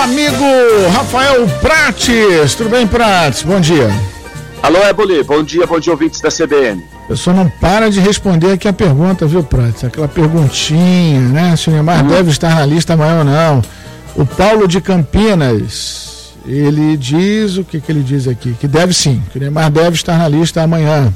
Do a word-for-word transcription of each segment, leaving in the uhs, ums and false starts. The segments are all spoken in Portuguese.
amigo Rafael Prates. Tudo bem, Prates? Bom dia. Alô, Éboli. Bom dia, bom dia, ouvintes da C B N. O pessoal não para de responder aqui a pergunta, viu, Prates? Aquela perguntinha, né? Se o Neymar hum. deve estar na lista amanhã ou não. O Paulo de Campinas, ele diz, o que que ele diz aqui? Que deve sim, que o Neymar deve estar na lista amanhã.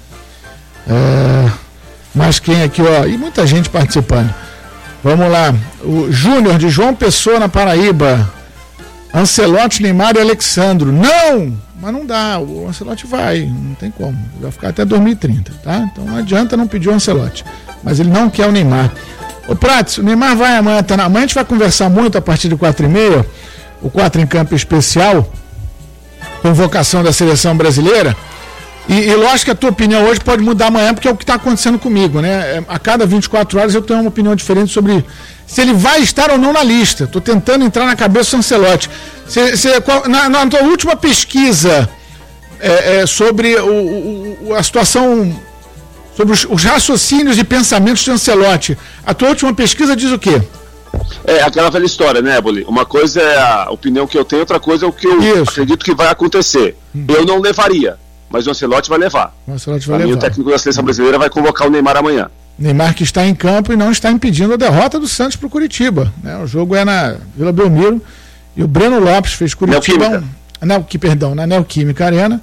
É, mas quem aqui, ó, e muita gente participando. Vamos lá, o Júnior de João Pessoa, na Paraíba. Ancelotti, Neymar e Alexandro. Não! Mas não dá, o Ancelotti vai, não tem como. Vai ficar até dois mil e trinta, tá? Então não adianta não pedir o Ancelotti. Mas ele não quer o Neymar. Ô Prates, o Neymar vai amanhã, tá na... amanhã a gente vai conversar muito a partir de quatro e meia, o quatro em campo especial, convocação da seleção brasileira. E, e lógico que a tua opinião hoje pode mudar amanhã, porque é o que está acontecendo comigo, né? A cada vinte e quatro horas eu tenho uma opinião diferente sobre se ele vai estar ou não na lista. Estou tentando entrar na cabeça do Ancelotti. Cê, cê, na, na tua última pesquisa é, é, sobre o, o, a situação, sobre os, os raciocínios e pensamentos de Ancelotti, a tua última pesquisa diz o quê? É aquela velha história, né, Éboli? Uma coisa é a opinião que eu tenho, outra coisa é o que eu Isso. acredito que vai acontecer. Hum. Eu não levaria. Mas o Ancelotti vai levar. O Ancelotti vai levar. O técnico da seleção brasileira vai convocar o Neymar amanhã. Neymar que está em campo e não está impedindo a derrota do Santos para o Curitiba, né? O jogo é na Vila Belmiro e o Breno Lopes fez Curitiba. Neoquímica. Não, que, perdão, na Neoquímica Arena.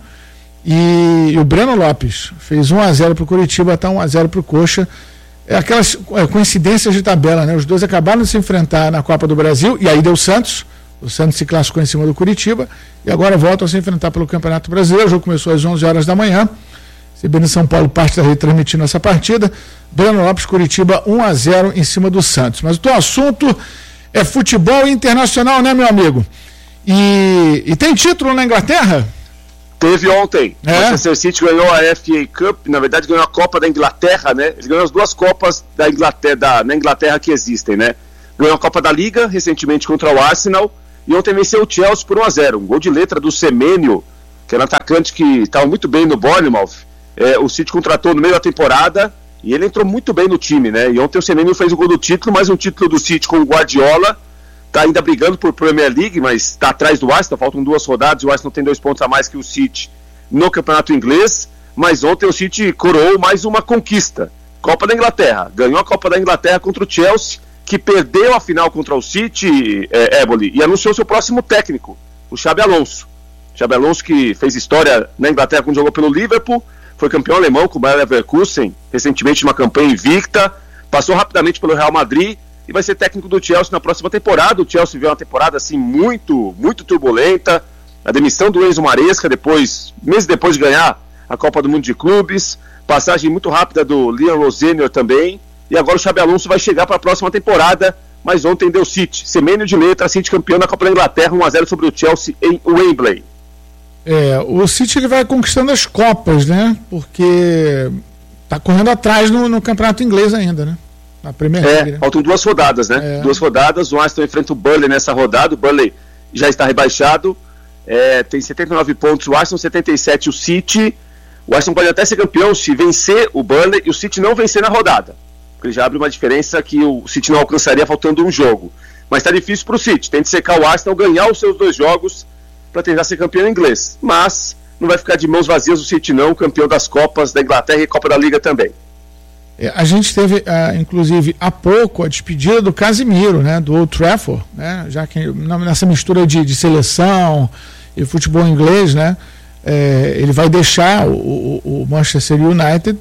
E, e o Breno Lopes fez um a zero para o Curitiba, tá um a zero para o Coxa. É aquelas é, coincidências de tabela, né? Os dois acabaram de se enfrentar na Copa do Brasil e aí deu Santos. O Santos se classificou em cima do Curitiba e agora voltam a se enfrentar pelo Campeonato Brasileiro. O jogo começou às onze horas da manhã. C B N São Paulo parte da rede transmitindo essa partida. Breno Lopes, Curitiba, um a zero em cima do Santos. Mas o teu assunto é futebol internacional, né, meu amigo? E, e tem título na Inglaterra? Teve ontem. É? O Manchester City ganhou a F A Cup, na verdade ganhou a Copa da Inglaterra, né? Ele ganhou as duas Copas da Inglaterra, da, na Inglaterra que existem, né? Ganhou a Copa da Liga, recentemente contra o Arsenal. E ontem venceu o Chelsea por um a zero. Um gol de letra do Semenyo, que era um atacante que estava muito bem no Bournemouth. É, o City contratou no meio da temporada e ele entrou muito bem no time, né? E ontem o Semenyo fez o gol do título, mais um título do City com o Guardiola. Está ainda brigando por Premier League, mas está atrás do Arsenal. Faltam duas rodadas e o Arsenal tem dois pontos a mais que o City no campeonato inglês. Mas ontem o City coroou mais uma conquista. Copa da Inglaterra. Ganhou a Copa da Inglaterra contra o Chelsea, que perdeu a final contra o City, é, Éboli, e anunciou seu próximo técnico, o Xabi Alonso. Xabi Alonso que fez história na Inglaterra quando jogou pelo Liverpool, foi campeão alemão com o Bayer Leverkusen, recentemente numa campanha invicta, passou rapidamente pelo Real Madrid e vai ser técnico do Chelsea na próxima temporada. O Chelsea viu uma temporada assim muito, muito turbulenta, a demissão do Enzo Maresca, depois, meses depois de ganhar a Copa do Mundo de Clubes, passagem muito rápida do Liam Rosenior também. E agora o Xabi Alonso vai chegar para a próxima temporada, mas ontem deu City. Semenyo de letra, City campeão da Copa da Inglaterra, um a zero sobre o Chelsea em Wembley. É, o City ele vai conquistando as Copas, né? Porque tá correndo atrás no, no campeonato inglês ainda, né? Na Premier League. É, né? Faltam duas rodadas, né? É. Duas rodadas, o Arsenal enfrenta o Burnley nessa rodada, o Burnley já está rebaixado, é, tem setenta e nove pontos, o Arsenal setenta e sete, o City. O Arsenal pode até ser campeão se vencer o Burnley e o City não vencer na rodada. Ele já abre uma diferença que o City não alcançaria faltando um jogo. Mas está difícil para o City. Tem de secar o Arsenal, ganhar os seus dois jogos para tentar ser campeão inglês. Mas não vai ficar de mãos vazias o City não, campeão das Copas da Inglaterra e Copa da Liga também. É, a gente teve, uh, inclusive, há pouco a despedida do Casemiro, né, do Old Trafford, né, já que nessa mistura de, de seleção e futebol inglês, né, é, ele vai deixar o, o, o Manchester United.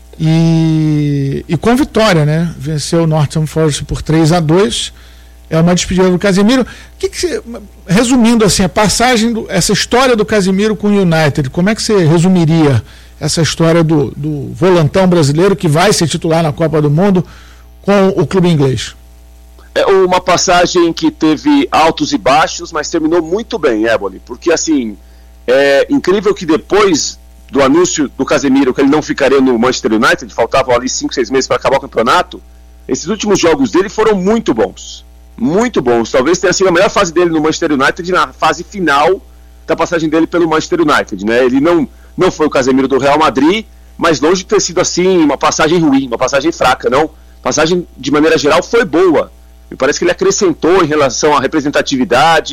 E, e com vitória, né? Venceu o Nottingham Forest por três a dois. É uma despedida do Casemiro. Que que você, resumindo assim, a passagem, do, essa história do Casemiro com o United, como é que você resumiria essa história do, do volantão brasileiro que vai ser titular na Copa do Mundo com o clube inglês? É uma passagem que teve altos e baixos, mas terminou muito bem, Éboli, porque assim, é incrível que depois do anúncio do Casemiro que ele não ficaria no Manchester United, faltavam ali cinco, seis meses para acabar o campeonato, esses últimos jogos dele foram muito bons, muito bons, talvez tenha sido a melhor fase dele no Manchester United na fase final da passagem dele pelo Manchester United, né? Ele não, não foi o Casemiro do Real Madrid, mas longe de ter sido assim, uma passagem ruim, uma passagem fraca, não, passagem de maneira geral foi boa, me parece que ele acrescentou em relação à representatividade,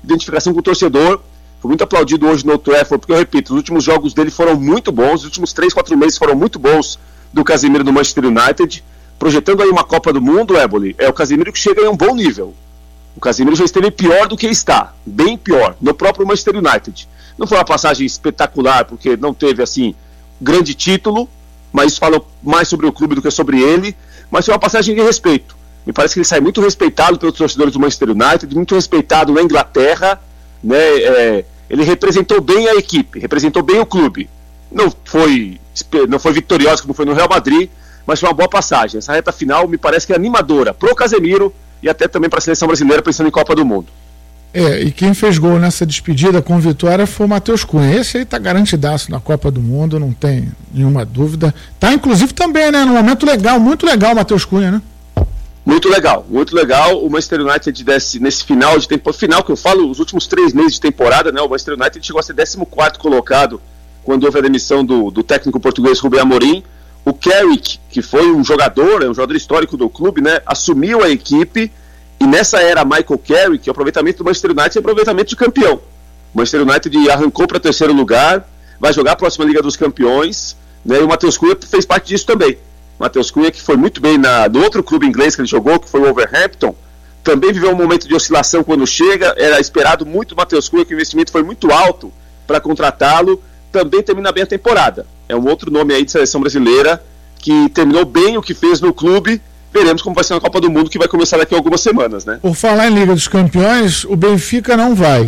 identificação com o torcedor. Foi muito aplaudido hoje no Old Trafford, porque eu repito, os últimos jogos dele foram muito bons, os últimos três, quatro meses foram muito bons do Casemiro no Manchester United. Projetando aí uma Copa do Mundo, Éboli, é o Casemiro que chega em um bom nível. O Casemiro já esteve pior do que está, bem pior, no próprio Manchester United. Não foi uma passagem espetacular, porque não teve, assim, grande título, mas isso fala mais sobre o clube do que sobre ele, mas foi uma passagem de respeito. Me parece que ele sai muito respeitado pelos torcedores do Manchester United, muito respeitado na Inglaterra, né? É, ele representou bem a equipe, representou bem o clube. Não foi, não foi vitorioso como foi no Real Madrid, mas foi uma boa passagem. Essa reta final me parece que é animadora pro Casemiro e até também para a seleção brasileira pensando em Copa do Mundo. É, e quem fez gol nessa despedida com vitória foi o Matheus Cunha. Esse aí tá garantidaço na Copa do Mundo, não tem nenhuma dúvida. Tá inclusive também, né, num momento legal, muito legal o Matheus Cunha, né? Muito legal, muito legal. O Manchester United desse, nesse final de tempo, final que eu falo, os últimos três meses de temporada, né? O Manchester United chegou a ser décimo quarto colocado quando houve a demissão do, do técnico português Rubem Amorim. O Carrick, que foi um jogador, é um jogador histórico do clube, né? Assumiu a equipe e nessa era Michael Carrick, o aproveitamento do Manchester United é aproveitamento de campeão. O Manchester United arrancou para terceiro lugar, vai jogar a próxima Liga dos Campeões, né? E o Matheus Cunha fez parte disso também. Matheus Cunha, que foi muito bem na, no outro clube inglês que ele jogou, que foi o Wolverhampton, também viveu um momento de oscilação quando chega, era esperado muito o Matheus Cunha, que o investimento foi muito alto para contratá-lo, também termina bem a temporada. É um outro nome aí de seleção brasileira, que terminou bem o que fez no clube, veremos como vai ser na Copa do Mundo, que vai começar daqui a algumas semanas, né? Por falar em Liga dos Campeões, o Benfica não vai,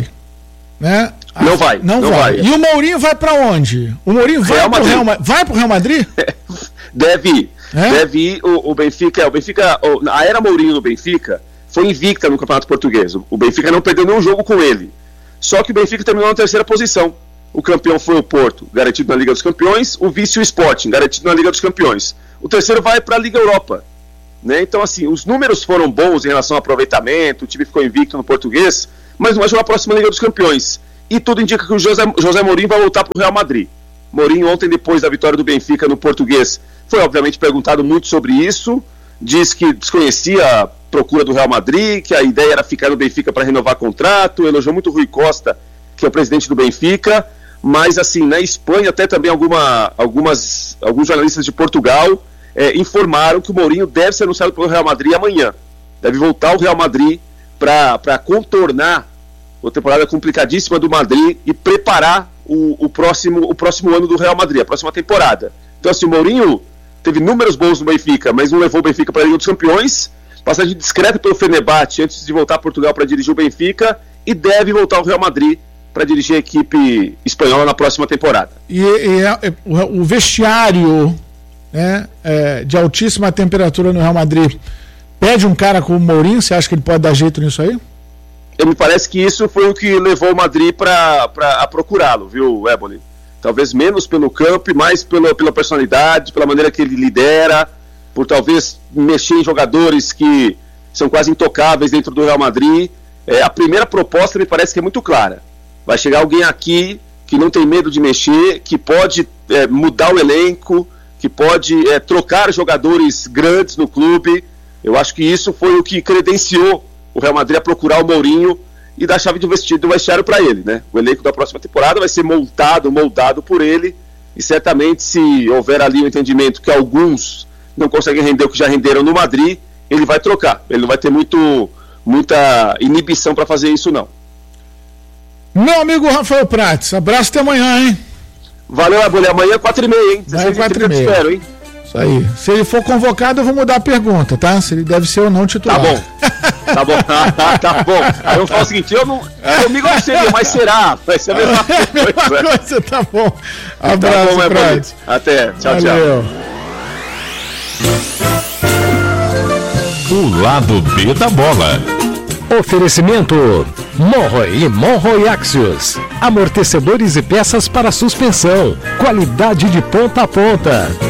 né? Não vai, não, não vai. vai. E o Mourinho vai para onde? O Mourinho vai Real pro Madrid. Real, vai pro Real Madrid? Deve ir. É? Deve ir o, o Benfica. O Benfica o, a era Mourinho no Benfica foi invicta no Campeonato Português. O, o Benfica não perdeu nenhum jogo com ele. Só que o Benfica terminou na terceira posição. O campeão foi o Porto, garantido na Liga dos Campeões. O vice o Sporting, garantido na Liga dos Campeões. O terceiro vai para a Liga Europa, né? Então, assim, os números foram bons em relação ao aproveitamento. O time ficou invicto no Português, mas não vai jogar a próxima Liga dos Campeões. E tudo indica que o José, José Mourinho vai voltar para o Real Madrid. Mourinho, ontem, depois da vitória do Benfica no Português, foi obviamente perguntado muito sobre isso. Diz que desconhecia a procura do Real Madrid, que a ideia era ficar no Benfica para renovar contrato. Elogiou muito o Rui Costa, que é o presidente do Benfica. Mas, assim, na Espanha, até também alguma, algumas, alguns jornalistas de Portugal é, informaram que o Mourinho deve ser anunciado pelo Real Madrid amanhã. Deve voltar ao Real Madrid para contornar a temporada complicadíssima do Madrid e preparar o, o, próximo, o próximo ano do Real Madrid, a próxima temporada. Então, assim, o Mourinho teve números bons no Benfica, mas não levou o Benfica para a Liga dos Campeões. Passagem discreta pelo Fenerbahçe antes de voltar a Portugal para dirigir o Benfica, e deve voltar ao Real Madrid para dirigir a equipe espanhola na próxima temporada. E, e é, o, o vestiário, né, é, de altíssima temperatura no Real Madrid pede um cara como o Mourinho? Você acha que ele pode dar jeito nisso aí? Eu, me parece que isso foi o que levou o Madrid para a procurá-lo, viu, Éboli? Talvez menos pelo campo e mais pela, pela personalidade, pela maneira que ele lidera, por talvez mexer em jogadores que são quase intocáveis dentro do Real Madrid. É, a primeira proposta me parece que é muito clara. Vai chegar alguém aqui que não tem medo de mexer, que pode é, mudar o elenco, que pode é, trocar jogadores grandes no clube. Eu acho que isso foi o que credenciou o Real Madrid a procurar o Mourinho e dar a chave do vestido do vestiário para ele, né? O elenco da próxima temporada vai ser montado, moldado por ele, e certamente, se houver ali o um entendimento que alguns não conseguem render o que já renderam no Madrid, ele vai trocar. Ele não vai ter muito, muita inibição para fazer isso, não. Meu amigo Rafael Prates, abraço até amanhã, hein? Valeu, Abulha. Amanhã quatro e meia, hein? Vai quatro e meia. Espero, hein? Isso aí. Se ele for convocado, eu vou mudar a pergunta, tá? Se ele deve ser ou não titular. Tá bom. Tá bom. Tá bom. Aí eu falo o seguinte, eu não. Comigo não seria, mas será. Vai ser a mesma coisa. mesma coisa, tá bom. Abraço, tá bom, Prates. Até. Tchau, Valeu. tchau. O lado B da bola. Oferecimento Monroe e Monroe Axios. Amortecedores e peças para suspensão. Qualidade de ponta a ponta.